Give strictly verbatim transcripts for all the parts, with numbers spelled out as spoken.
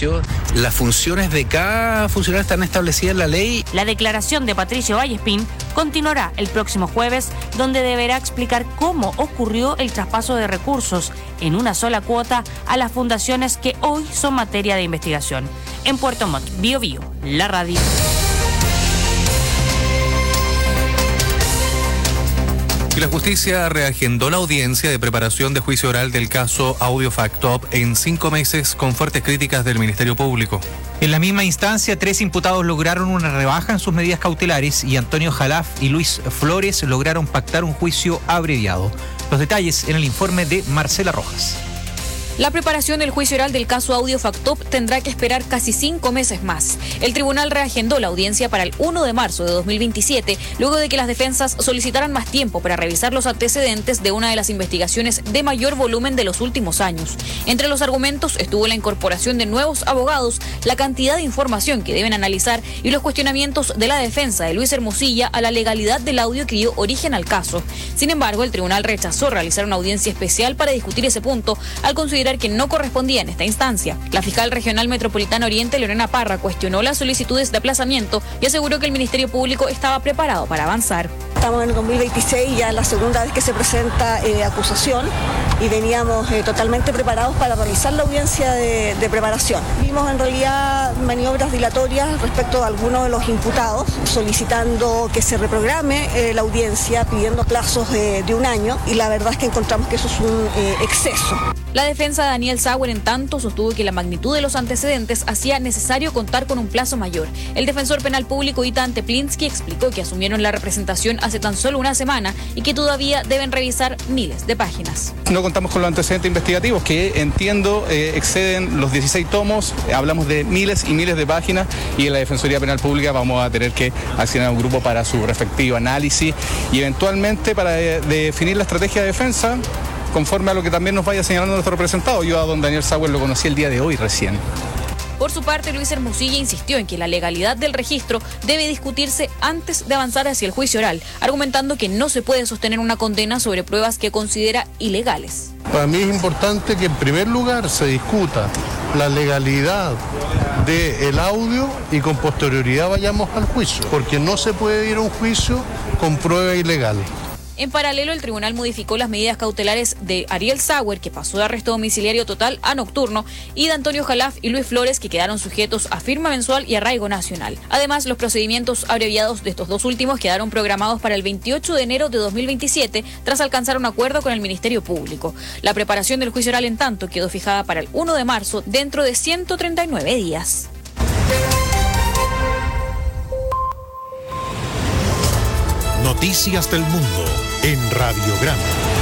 juicio. Las funciones de cada funcionario están establecidas en la ley. La declaración de Patricio Vallespín continuará el próximo jueves, donde deberá explicar cómo ocurrió el traspaso de recursos en una sola cuota a las fundaciones que hoy son materia de investigación. En Puerto Montt, Bio Bio, la radio. Y la justicia reagendó la audiencia de preparación de juicio oral del caso Audio Factop en cinco meses con fuertes críticas del Ministerio Público. En la misma instancia, tres imputados lograron una rebaja en sus medidas cautelares y Antonio Jalaf y Luis Flores lograron pactar un juicio abreviado. Los detalles en el informe de Marcela Rojas. La preparación del juicio oral del caso Audio Factop tendrá que esperar casi cinco meses más. El tribunal reagendó la audiencia para el primero de marzo de dos mil veintisiete, luego de que las defensas solicitaran más tiempo para revisar los antecedentes de una de las investigaciones de mayor volumen de los últimos años. Entre los argumentos estuvo la incorporación de nuevos abogados, la cantidad de información que deben analizar y los cuestionamientos de la defensa de Luis Hermosilla a la legalidad del audio que dio origen al caso. Sin embargo, el tribunal rechazó realizar una audiencia especial para discutir ese punto, al considerar que no correspondía en esta instancia. La fiscal regional metropolitana Oriente, Lorena Parra, cuestionó las solicitudes de aplazamiento y aseguró que el Ministerio Público estaba preparado para avanzar. Estamos en el dos mil veintiséis, ya es la segunda vez que se presenta eh, acusación y veníamos eh, totalmente preparados para realizar la audiencia de, de preparación. Vimos en realidad maniobras dilatorias respecto a algunos de los imputados, solicitando que se reprograme eh, la audiencia, pidiendo plazos de, de un año, y la verdad es que encontramos que eso es un eh, exceso. La defensa de Daniel Sauer, en tanto, sostuvo que la magnitud de los antecedentes hacía necesario contar con un plazo mayor. El defensor penal público Itan Teplinsky explicó que asumieron la representación hace tan solo una semana y que todavía deben revisar miles de páginas. No contamos con los antecedentes investigativos, que entiendo eh, exceden los dieciséis tomos, hablamos de miles y miles de páginas, y en la Defensoría Penal Pública vamos a tener que asignar un grupo para su respectivo análisis y eventualmente para de, de definir la estrategia de defensa conforme a lo que también nos vaya señalando nuestro representado. Yo a don Daniel Sauer lo conocí el día de hoy recién. Por su parte, Luis Hermosilla insistió en que la legalidad del registro debe discutirse antes de avanzar hacia el juicio oral, argumentando que no se puede sostener una condena sobre pruebas que considera ilegales. Para mí es importante que en primer lugar se discuta la legalidad del audio y con posterioridad vayamos al juicio, porque no se puede ir a un juicio con pruebas ilegales. En paralelo, el tribunal modificó las medidas cautelares de Ariel Sauer, que pasó de arresto domiciliario total a nocturno, y de Antonio Jalaf y Luis Flores, que quedaron sujetos a firma mensual y arraigo nacional. Además, los procedimientos abreviados de estos dos últimos quedaron programados para el veintiocho de enero de dos mil veintisiete, tras alcanzar un acuerdo con el Ministerio Público. La preparación del juicio oral, en tanto, quedó fijada para el primero de marzo, dentro de ciento treinta y nueve días. Noticias del Mundo en Radiograma.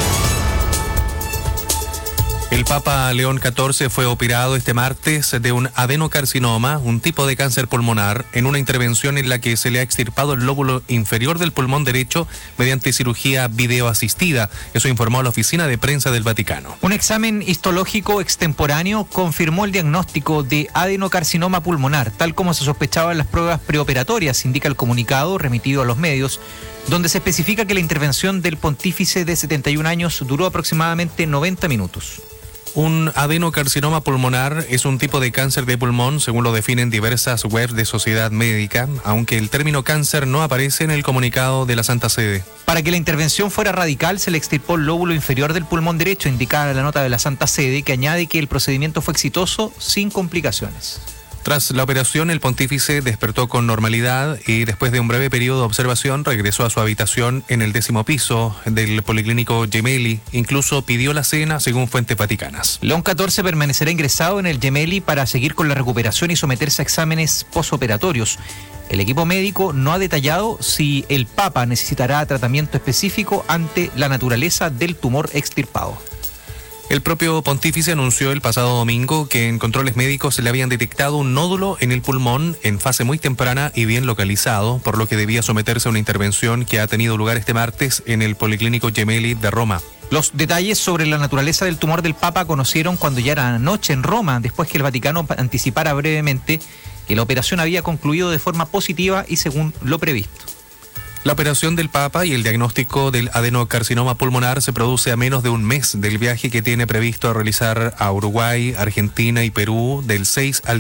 El Papa León catorce fue operado este martes de un adenocarcinoma, un tipo de cáncer pulmonar, en una intervención en la que se le ha extirpado el lóbulo inferior del pulmón derecho mediante cirugía videoasistida. Eso informó la oficina de prensa del Vaticano. Un examen histológico extemporáneo confirmó el diagnóstico de adenocarcinoma pulmonar, tal como se sospechaba en las pruebas preoperatorias, indica el comunicado remitido a los medios, donde se especifica que la intervención del pontífice de setenta y un años duró aproximadamente noventa minutos. Un adenocarcinoma pulmonar es un tipo de cáncer de pulmón, según lo definen diversas webs de Sociedad Médica, aunque el término cáncer no aparece en el comunicado de la Santa Sede. Para que la intervención fuera radical, se le extirpó el lóbulo inferior del pulmón derecho, indicada la nota de la Santa Sede, que añade que el procedimiento fue exitoso sin complicaciones. Tras la operación, el pontífice despertó con normalidad y después de un breve periodo de observación regresó a su habitación en el décimo piso del Policlínico Gemelli. Incluso pidió la cena, según fuentes vaticanas. León catorce permanecerá ingresado en el Gemelli para seguir con la recuperación y someterse a exámenes posoperatorios. El equipo médico no ha detallado si el Papa necesitará tratamiento específico ante la naturaleza del tumor extirpado. El propio pontífice anunció el pasado domingo que en controles médicos se le habían detectado un nódulo en el pulmón en fase muy temprana y bien localizado, por lo que debía someterse a una intervención que ha tenido lugar este martes en el Policlínico Gemelli de Roma. Los detalles sobre la naturaleza del tumor del Papa conocieron cuando ya era noche en Roma, después que el Vaticano anticipara brevemente que la operación había concluido de forma positiva y según lo previsto. La operación del Papa y el diagnóstico del adenocarcinoma pulmonar se produce a menos de un mes del viaje que tiene previsto realizar a Uruguay, Argentina y Perú del seis al